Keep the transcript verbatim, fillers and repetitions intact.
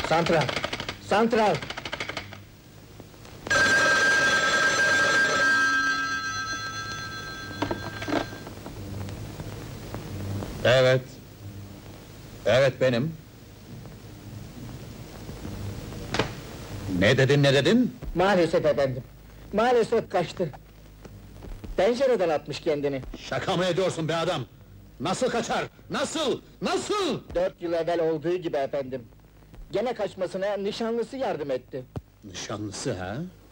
Santral! Santral! Evet. Evet benim. Ne dedin, ne dedin? Maalesef efendim. Maalesef kaçtı. Pencereden atmış kendini. Şaka mı ediyorsun be adam? Nasıl kaçar? Nasıl? Nasıl? Dört yıl evvel olduğu gibi efendim. Gene kaçmasına nişanlısı yardım etti. Nişanlısı ha?